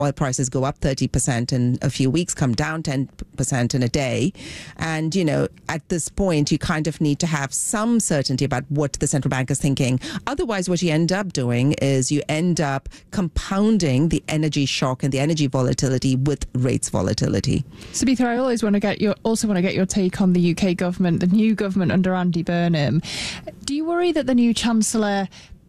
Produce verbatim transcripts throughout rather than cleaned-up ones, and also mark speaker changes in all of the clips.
Speaker 1: oil prices go up thirty percent in a few weeks, come down ten percent in a day. And, you know, at this point, you kind of need to have some certainty about what the central bank is thinking. Otherwise, what you end up doing is you end up compounding the energy shock and the energy volatility with rates volatility.
Speaker 2: Sabitha, I always want to get your, also want to get your take on the U K government, the new government under Andy Burnham. Do you worry that the new Chancellor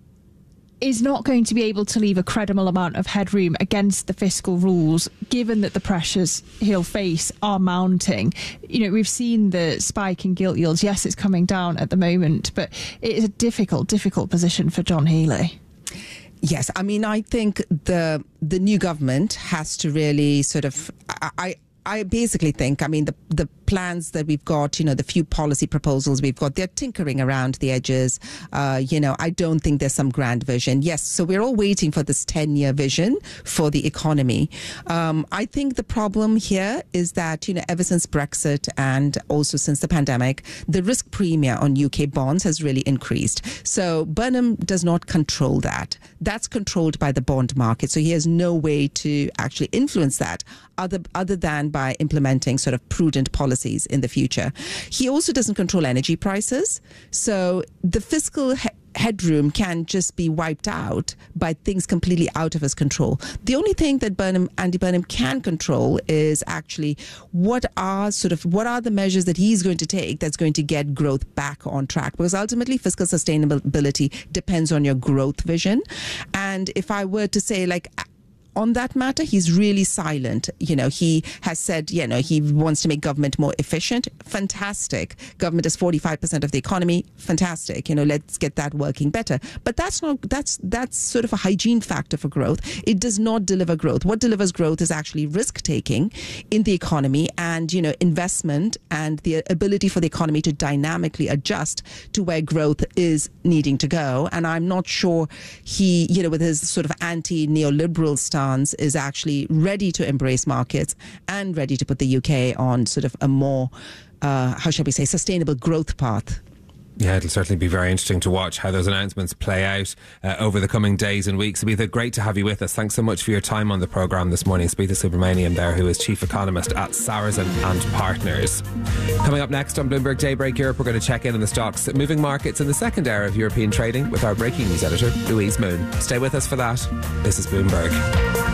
Speaker 2: is not going to be able to leave a credible amount of headroom against the fiscal rules, given that the pressures he'll face are mounting? You know, we've seen the spike in gilt yields. Yes, it's coming down at the moment, but it is a difficult, difficult position for John Healey.
Speaker 1: Yes, I mean, I think the the new government has to really sort of... I, I I basically think, I mean, the the plans that we've got, you know, the few policy proposals we've got, they're tinkering around the edges. Uh, you know, I don't think there's some grand vision. Yes, so we're all waiting for this ten-year vision for the economy. Um, I think the problem here is that, you know, ever since Brexit and also since the pandemic, the risk premium on U K bonds has really increased. So Burnham does not control that. That's controlled by the bond market. So he has no way to actually influence that other, other than by implementing sort of prudent policies in the future. He also doesn't control energy prices. So the fiscal he- headroom can just be wiped out by things completely out of his control. The only thing that Burnham, Andy Burnham can control is actually what are sort of what are the measures that he's going to take that's going to get growth back on track, because ultimately fiscal sustainability depends on your growth vision. And if I were to say, like, on that matter, he's really silent. You know, he has said, you know, he wants to make government more efficient. Fantastic. Government is forty-five percent of the economy. Fantastic. You know, let's get that working better. But that's not, that's, that's sort of a hygiene factor for growth. It does not deliver growth. What delivers growth is actually risk taking in the economy and, you know, investment and the ability for the economy to dynamically adjust to where growth is needing to go. And I'm not sure he, you know, with his sort of anti-neoliberal style, is actually ready to embrace markets and ready to put the U K on sort of a more, uh, how shall we say, sustainable growth path.
Speaker 3: Yeah, it'll certainly be very interesting to watch how those announcements play out uh, over the coming days and weeks. Sabitha, great to have you with us. Thanks so much for your time on the programme this morning. Sabitha Subramanian there, who is Chief Economist at Sarasin and Partners. Coming up next on Bloomberg Daybreak Europe, we're going to check in on the stocks moving markets in the second hour of European trading with our breaking news editor, Louise Moon. Stay with us for that. This is Bloomberg.